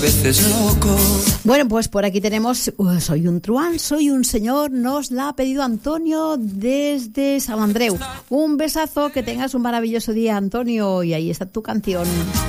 veces loco. Bueno, pues por aquí tenemos Soy un truán, soy un señor. Nos la ha pedido Antonio desde San Andreu. Un besazo, que tengas un maravilloso día, Antonio. Y ahí está tu canción.